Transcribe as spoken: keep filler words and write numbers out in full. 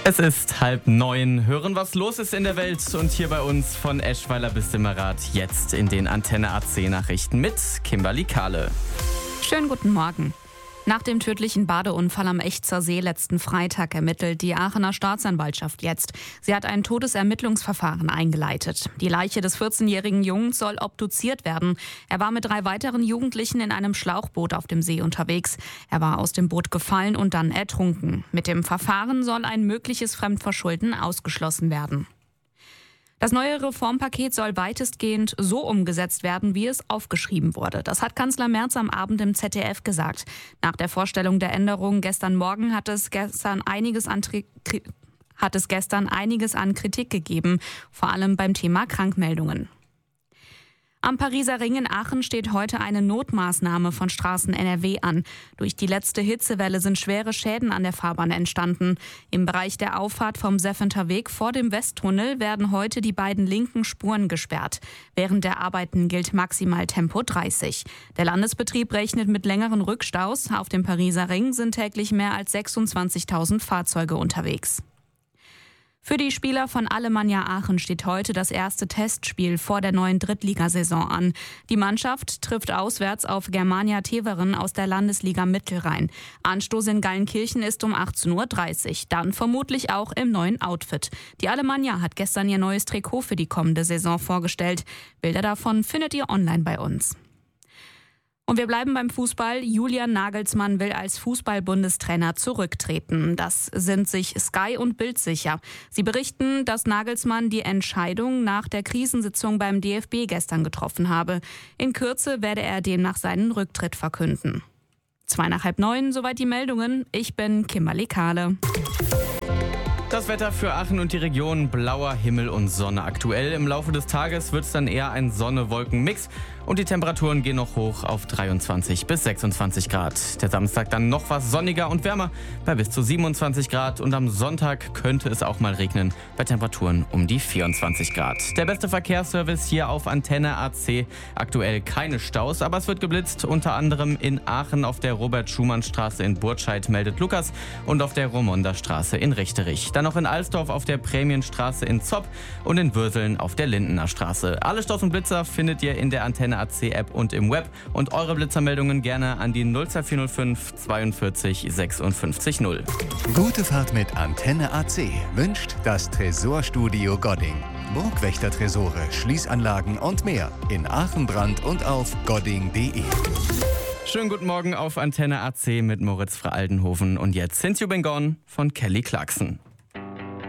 Es ist halb neun. Hören, was los ist in der Welt. Und hier bei uns von Eschweiler bis Simmerath jetzt in den Antenne A C Nachrichten mit Kimberly Kahle. Schönen guten Morgen. Nach dem tödlichen Badeunfall am Echzer See letzten Freitag ermittelt die Aachener Staatsanwaltschaft jetzt. Sie hat ein Todesermittlungsverfahren eingeleitet. Die Leiche des vierzehnjährigen Jungen soll obduziert werden. Er war mit drei weiteren Jugendlichen in einem Schlauchboot auf dem See unterwegs. Er war aus dem Boot gefallen und dann ertrunken. Mit dem Verfahren soll ein mögliches Fremdverschulden ausgeschlossen werden. Das neue Reformpaket soll weitestgehend so umgesetzt werden, wie es aufgeschrieben wurde. Das hat Kanzler Merz am Abend im Z D F gesagt. Nach der Vorstellung der Änderungen gestern Morgen hat es gestern einiges an, hat es gestern einiges an Kritik gegeben, vor allem beim Thema Krankmeldungen. Am Pariser Ring in Aachen steht heute eine Notmaßnahme von Straßen N R W an. Durch die letzte Hitzewelle sind schwere Schäden an der Fahrbahn entstanden. Im Bereich der Auffahrt vom Seffenter Weg vor dem Westtunnel werden heute die beiden linken Spuren gesperrt. Während der Arbeiten gilt maximal Tempo dreißig. Der Landesbetrieb rechnet mit längeren Rückstaus. Auf dem Pariser Ring sind täglich mehr als sechsundzwanzigtausend Fahrzeuge unterwegs. Für die Spieler von Alemannia Aachen steht heute das erste Testspiel vor der neuen Drittligasaison an. Die Mannschaft trifft auswärts auf Germania Teveren aus der Landesliga Mittelrhein. Anstoß in Gallenkirchen ist um achtzehn Uhr dreißig, dann vermutlich auch im neuen Outfit. Die Alemannia hat gestern ihr neues Trikot für die kommende Saison vorgestellt. Bilder davon findet ihr online bei uns. Und wir bleiben beim Fußball. Julian Nagelsmann will als Fußball-Bundestrainer zurücktreten. Das sind sich Sky und Bild sicher. Sie berichten, dass Nagelsmann die Entscheidung nach der Krisensitzung beim D F B gestern getroffen habe. In Kürze werde er demnach seinen Rücktritt verkünden. Zwei nach halb neun, soweit die Meldungen. Ich bin Kimberly Kahle. Das Wetter für Aachen und die Region: blauer Himmel und Sonne. Aktuell im Laufe des Tages wird es dann eher ein Sonne-Wolken-Mix und die Temperaturen gehen noch hoch auf dreiundzwanzig bis sechsundzwanzig Grad. Der Samstag dann noch was sonniger und wärmer bei bis zu siebenundzwanzig Grad und am Sonntag könnte es auch mal regnen bei Temperaturen um die vierundzwanzig Grad. Der beste Verkehrsservice hier auf Antenne A C. Aktuell keine Staus, aber es wird geblitzt, unter anderem in Aachen auf der Robert-Schumann-Straße in Burtscheid, meldet Lukas, und auf der Romonda-Straße in Richterich. Dann noch in Alsdorf auf der Prämienstraße in Zopp und in Würseln auf der Lindener Straße. Alle Staus und Blitzer findet ihr in der Antenne A C App und im Web. Und eure Blitzermeldungen gerne an die null zwei vier null fünf zweiundvierzig sechsundfünfzig null. Gute Fahrt mit Antenne A C wünscht das Tresorstudio Godding. Burgwächter-Tresore, Schließanlagen und mehr in Aachen, Brand und auf godding punkt de. Schönen guten Morgen auf Antenne A C mit Moritz Fra Aldenhofen. Und jetzt Since You Been Gone von Kelly Clarkson.